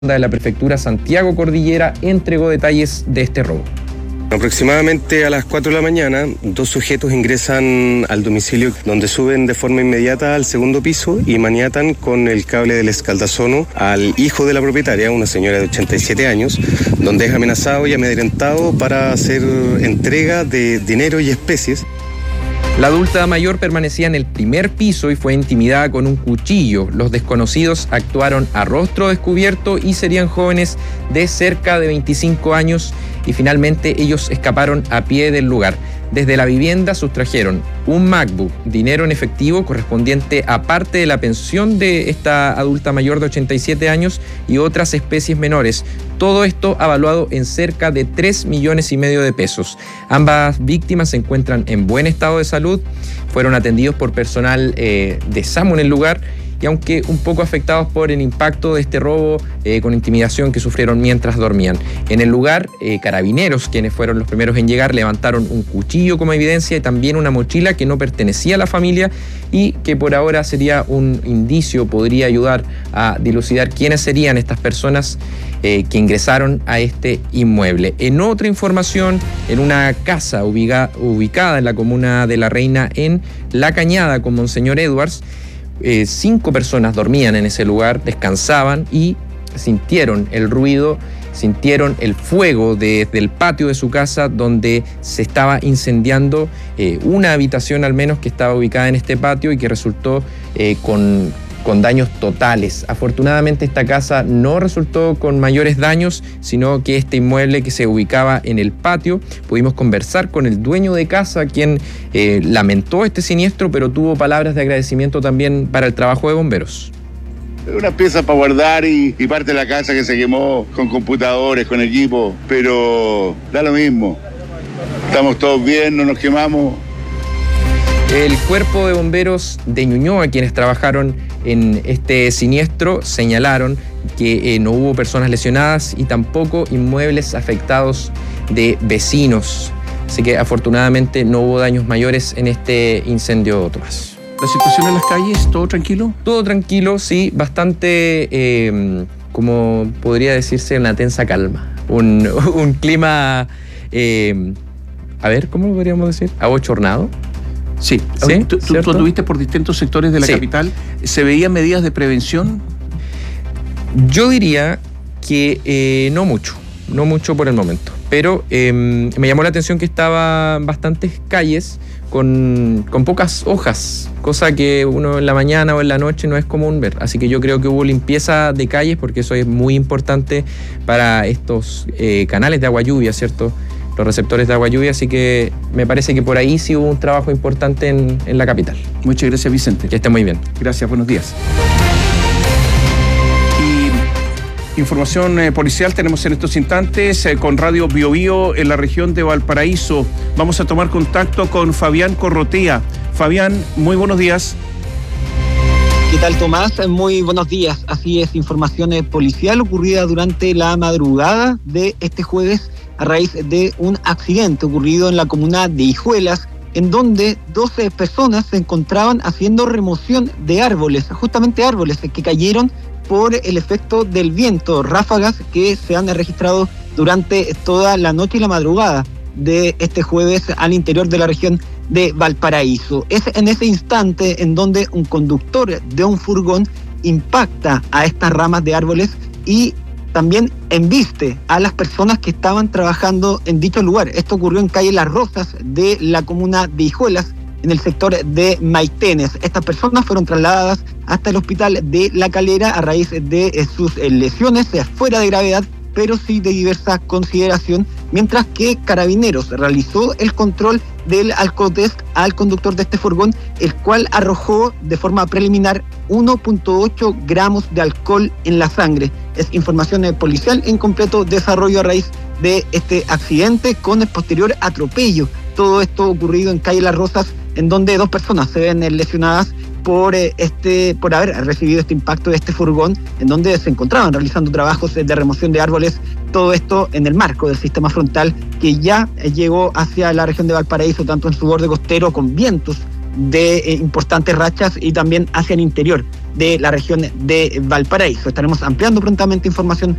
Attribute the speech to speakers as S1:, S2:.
S1: de la prefectura Santiago Cordillera entregó detalles de este robo.
S2: Aproximadamente a las 4 de la mañana, dos sujetos ingresan al domicilio donde suben de forma inmediata al segundo piso y maniatan con el cable del escaldazono al hijo de la propietaria, una señora de 87 años, donde es amenazado y amedrentado para hacer entrega de dinero y especies.
S1: La adulta mayor permanecía en el primer piso y fue intimidada con un cuchillo. Los desconocidos actuaron a rostro descubierto y serían jóvenes de cerca de 25 años y finalmente ellos escaparon a pie del lugar. Desde la vivienda sustrajeron un MacBook, dinero en efectivo correspondiente a parte de la pensión de esta adulta mayor de 87 años y otras especies menores. Todo esto avaluado en cerca de 3,5 millones de pesos. Ambas víctimas se encuentran en buen estado de salud, fueron atendidos por personal de SAMU en el lugar y aunque un poco afectados por el impacto de este robo con intimidación que sufrieron mientras dormían. En el lugar, carabineros, quienes fueron los primeros en llegar, levantaron un cuchillo como evidencia y también una mochila que no pertenecía a la familia y que por ahora sería un indicio, podría ayudar a dilucidar quiénes serían estas personas que ingresaron a este inmueble. En otra información, en una casa ubicada en la comuna de La Reina, en La Cañada, con Monseñor Edwards, 5 personas dormían en ese lugar, descansaban y sintieron el ruido, sintieron el fuego desde el patio de su casa donde se estaba incendiando una habitación al menos que estaba ubicada en este patio y que resultó con daños totales. Afortunadamente esta casa no resultó con mayores daños, sino que este inmueble que se ubicaba en el patio, pudimos conversar con el dueño de casa, quien lamentó este siniestro, pero tuvo palabras de agradecimiento también para el trabajo de bomberos.
S3: Unas piezas para guardar y parte de la casa que se quemó con computadores, con equipo, pero da lo mismo. Estamos todos bien, no nos quemamos.
S1: El cuerpo de bomberos de Ñuñoa, quienes trabajaron en este siniestro, señalaron que no hubo personas lesionadas y tampoco inmuebles afectados de vecinos. Así que afortunadamente no hubo daños mayores en este incendio, Tomás.
S4: ¿La situación en las calles, todo tranquilo?
S1: Todo tranquilo, sí, bastante, como podría decirse, una tensa calma. Un clima, a ver, ¿cómo lo podríamos decir? ¿Abochornado?
S4: Sí. Tú anduviste por distintos sectores de la capital. ¿Se veían medidas de prevención?
S1: Yo diría que no mucho por el momento. Pero me llamó la atención que estaban bastantes calles con pocas hojas, cosa que uno en la mañana o en la noche no es común ver. Así que yo creo que hubo limpieza de calles porque eso es muy importante para estos canales de agua lluvia, ¿cierto? Los receptores de agua lluvia, así que me parece que por ahí sí hubo un trabajo importante en la capital.
S4: Muchas gracias, Vicente.
S1: Que esté muy bien.
S4: Gracias, buenos días. Y información policial tenemos en estos instantes con Radio Biobío en la región de Valparaíso. Vamos a tomar contacto con Fabián Corrotea. Fabián, muy buenos días.
S5: ¿Qué tal, Tomás? Muy buenos días. Así es, información policial ocurrida durante la madrugada de este jueves a raíz de un accidente ocurrido en la comuna de Hijuelas, en donde 12 personas se encontraban haciendo remoción de árboles, justamente árboles que cayeron por el efecto del viento, ráfagas que se han registrado durante toda la noche y la madrugada de este jueves al interior de la región de Valparaíso. Es en ese instante en donde un conductor de un furgón impacta a estas ramas de árboles y también embiste a las personas que estaban trabajando en dicho lugar. Esto ocurrió en calle Las Rosas de la comuna de Hijuelas, en el sector de Maitenes. Estas personas fueron trasladadas hasta el hospital de La Calera a raíz de sus lesiones fuera de gravedad, pero sí de diversa consideración, mientras que Carabineros realizó el control del alcotest al conductor de este furgón, el cual arrojó de forma preliminar 1.8 gramos de alcohol en la sangre. Es información policial en completo desarrollo a raíz de este accidente con el posterior atropello. Todo esto ocurrido en calle Las Rosas, en donde 2 personas se ven lesionadas por haber recibido este impacto de este furgón, en donde se encontraban realizando trabajos de remoción de árboles. Todo esto en el marco del sistema frontal que ya llegó hacia la región de Valparaíso, tanto en su borde costero con vientos de importantes rachas y también hacia el interior de la región de Valparaíso. Estaremos ampliando prontamente información